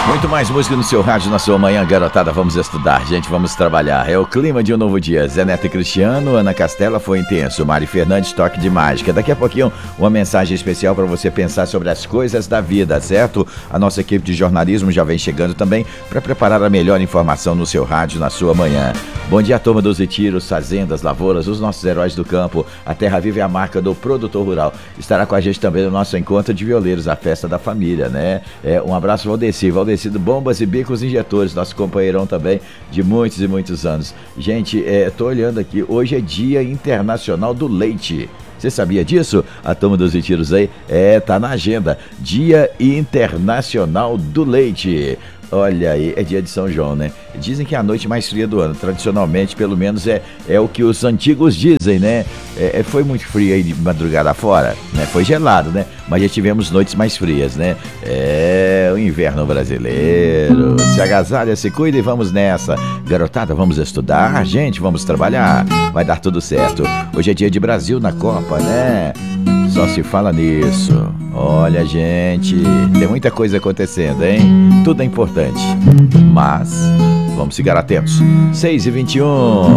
Muito mais música no seu rádio, na sua manhã, garotada. Vamos estudar, gente, vamos trabalhar. É o clima de um novo dia. Zé Neto e Cristiano, Ana Castela foi intenso. Mari Fernandes, toque de mágica. Daqui a pouquinho, uma mensagem especial para você pensar sobre as coisas da vida, certo? A nossa equipe de jornalismo já vem chegando também para preparar a melhor informação no seu rádio, na sua manhã. Bom dia, turma dos retiros, fazendas, lavouras, os nossos heróis do campo. A Terra Viva é a marca do produtor rural. Estará com a gente também no nosso encontro de violeiros, a festa da família, né? Um abraço, Valdeci do Bombas e Bicos Injetores, nosso companheirão também de muitos e muitos anos. Gente, tô olhando aqui, hoje é Dia Internacional do Leite. Você sabia disso? A turma dos retiros aí, tá na agenda. Dia Internacional do Leite. Olha aí, é dia de São João, né? Dizem que é a noite mais fria do ano. Tradicionalmente, pelo menos, é o que os antigos dizem, né? Foi muito frio aí de madrugada fora, né? Foi gelado, né? Mas já tivemos noites mais frias, né? O inverno brasileiro. Se agasalha, se cuida e vamos nessa. Garotada, vamos estudar, gente, vamos trabalhar. Vai dar tudo certo. Hoje é dia de Brasil na Copa, né? Só se fala nisso. Olha, gente, tem muita coisa acontecendo, hein? Tudo é importante, mas vamos ficar atentos. 6h21.